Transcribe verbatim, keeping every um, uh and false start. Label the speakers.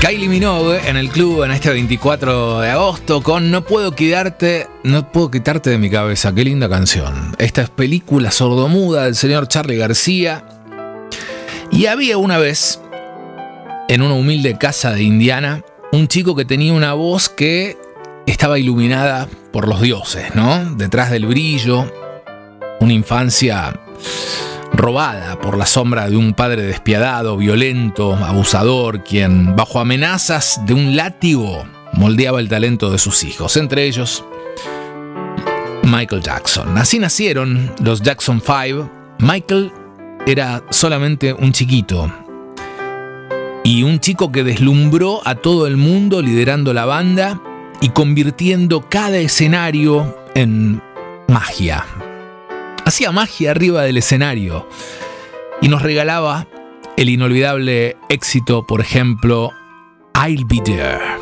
Speaker 1: Kylie Minogue en el club en este veinticuatro de agosto con No puedo quitarte, no puedo quitarte de mi cabeza. Qué linda canción. Esta es película sordomuda del señor Charly García. Y había una vez, en una humilde casa de Indiana, un chico que tenía una voz que estaba iluminada por los dioses, ¿no? Detrás del brillo, una infancia robada por la sombra de un padre despiadado, violento, abusador, quien bajo amenazas de un látigo moldeaba el talento de sus hijos, entre ellos Michael Jackson. Así nacieron los Jackson Five. Michael era solamente un chiquito y un chico que deslumbró a todo el mundo liderando la banda y convirtiendo cada escenario en magia. Hacía magia arriba del escenario y nos regalaba el inolvidable éxito, por ejemplo, I'll Be There.